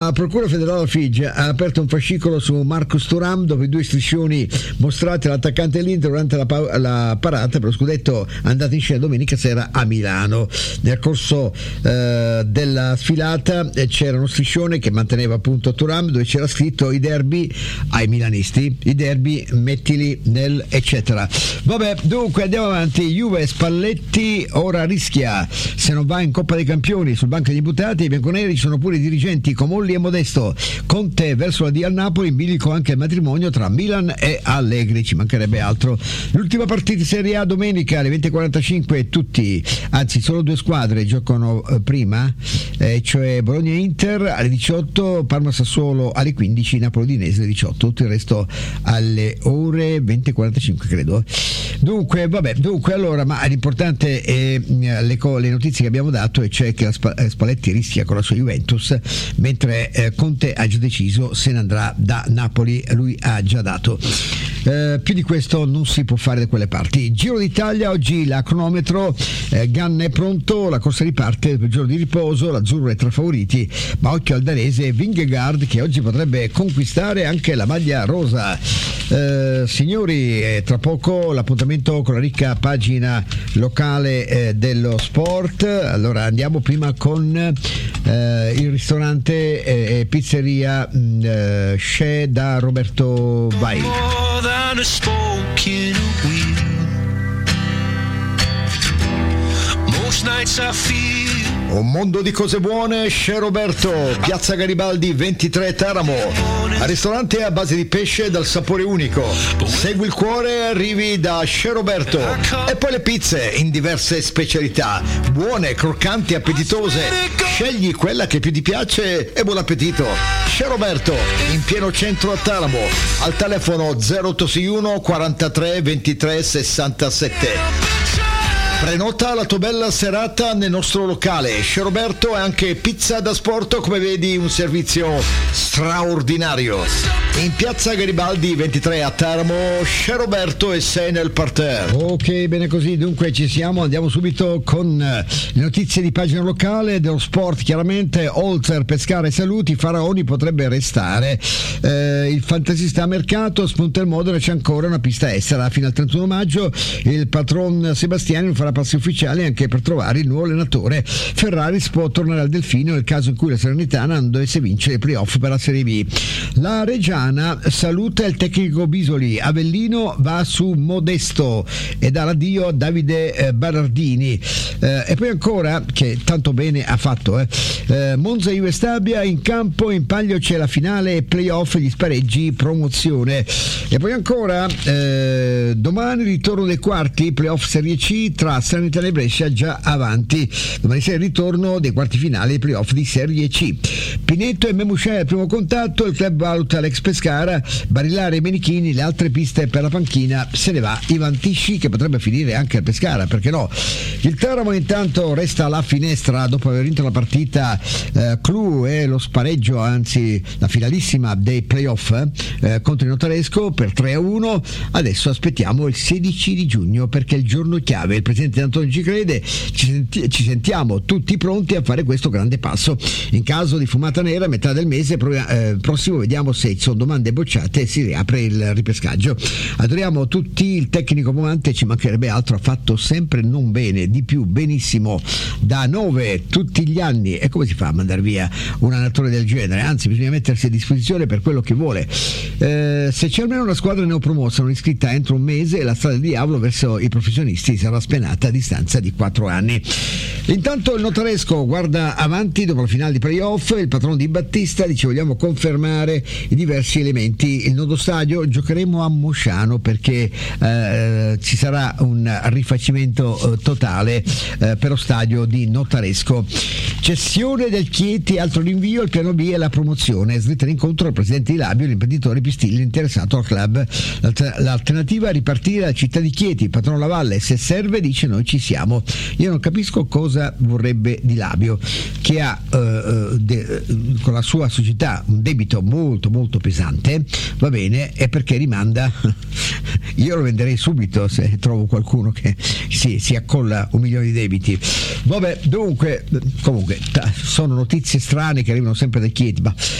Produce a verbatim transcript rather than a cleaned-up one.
La Procura federale Figi ha aperto un fascicolo su Marcus Thuram dopo i due striscioni mostrati all'attaccante dell'Inter durante la, pa- la parata per lo scudetto andata in scena domenica sera a Milano. Nel corso eh, della sfilata eh, c'era uno striscione che manteneva appunto Thuram, dove c'era scritto: i derby ai milanisti, i derby mettili nel eccetera. Vabbè, dunque andiamo avanti. Juve, Spalletti ora rischia se non va in Coppa dei Campioni. Sul banco degli imputati i bianconeri ci sono pure i dirigenti Comolli e Modesto. Conte verso la D al Napoli, in bilico anche il matrimonio tra Milan e Allegri, ci mancherebbe altro. L'ultima partita di Serie A domenica alle venti e quarantacinque, tutti, anzi solo due squadre giocano eh, prima, eh, cioè Bologna e Inter alle diciotto, Parma Sassuolo alle quindici, Napoli Udinese alle diciotto, tutto il resto alle ore venti e quarantacinque credo. Dunque vabbè, dunque allora, ma l'importante è le, co- le notizie che abbiamo dato, e cioè che la Sp- Spalletti rischia con la sua Juventus, mentre eh, Conte ha già deciso se ne andrà da Napoli, lui ha già dato. Eh, più di questo non si può fare da quelle parti. Giro d'Italia, oggi la cronometro, eh, Ganna è pronto, la corsa riparte per il giorno di riposo, l'azzurro è tra favoriti, ma occhio al danese Vingegaard che oggi potrebbe conquistare anche la maglia rosa. Eh, signori, eh, tra poco l'appuntamento con la ricca pagina locale eh, dello sport. Allora andiamo prima con eh, il ristorante e eh, pizzeria mh, eh, Shea da Roberto Vai. Un mondo di cose buone, Shea Roberto, piazza Garibaldi ventitré Teramo. Al ristorante a base di pesce dal sapore unico. Segui il cuore e arrivi da Shea Roberto. E poi le pizze in diverse specialità, buone, croccanti, appetitose. Scegli quella che più ti piace e buon appetito. Shea Roberto, in pieno centro a Teramo, al telefono zero otto sei uno quarantatré ventitré sessantasette. Prenota la tua bella serata nel nostro locale. Shea Roberto è anche pizza da sport, come vedi un servizio straordinario. In piazza Garibaldi ventitré a Teramo, Shea Roberto e sei nel parterre. Ok, bene così, dunque ci siamo, andiamo subito con le notizie di pagina locale dello sport. Chiaramente Holzer, Pescara e Saluti, Faraoni potrebbe restare. Eh, il fantasista a mercato, spunta il Modena, c'è ancora una pista estera fino al trentuno maggio. Il patron Sebastiani non farà passi ufficiali anche per trovare il nuovo allenatore. Ferraris può tornare al Delfino nel caso in cui la Salernitana non dovesse vincere i playoff per la Serie B. La Reggiana saluta il tecnico Bisoli, Avellino va su Modesto e dà l'addio a Davide eh, Berardini. Eh, e poi ancora, che tanto bene ha fatto, eh, eh, Monza Juve Stabia, in campo, in palio c'è la finale playoff, gli spareggi, promozione. E poi ancora eh, domani ritorno dei quarti playoff Serie C tra Sanità e Brescia, già avanti. Domani sera il ritorno dei quarti finali dei playoff di Serie C. Pineto e Memuscè al primo contatto, il club valuta l'ex Pescara, Barillare e Menichini, le altre piste per la panchina, se ne va Ivan Tisci che potrebbe finire anche al Pescara, perché no? Il Teramo intanto resta alla finestra dopo aver vinto la partita eh, clou e lo spareggio, anzi la finalissima dei playoff eh, contro il Notaresco per tre a uno. Adesso aspettiamo il sedici di giugno perché è il giorno chiave. Il presidente Antonio ci crede, ci, senti- ci sentiamo tutti pronti a fare questo grande passo. In caso di fumata nera a metà del mese pro- eh, prossimo vediamo se ci sono domande bocciate e si riapre il ripescaggio. Adoriamo tutti il tecnico Momante, ci mancherebbe altro, ha fatto sempre non bene, di più benissimo da nove tutti gli anni. E come si fa a mandare via un allenatore del genere? Anzi, bisogna mettersi a disposizione per quello che vuole. Eh, se c'è almeno una squadra neopromossa non iscritta entro un mese, la strada del diavolo verso i professionisti sarà spenata a distanza di quattro anni. Intanto il Notaresco guarda avanti dopo la finale di playoff. Il patrono Di Battista dice: vogliamo confermare i diversi elementi. Il nodo stadio giocheremo a Mosciano perché eh, ci sarà un rifacimento eh, totale eh, per lo stadio di Notaresco. Cessione del Chieti, altro rinvio, il piano B è la promozione. Slitta l'incontro al presidente di Labio, l'imprenditore Pistilli interessato al club. L'alternativa è ripartire dalla città di Chieti. Il patrono Lavalle, se serve, dice noi ci siamo. Io non capisco cosa vorrebbe Di Labio, che ha eh, de, con la sua società un debito molto molto pesante, va bene, e perché rimanda. Io lo venderei subito se trovo qualcuno che si, si accolla un milione di debiti. Vabbè, dunque, comunque sono notizie strane che arrivano sempre da Chieti, ma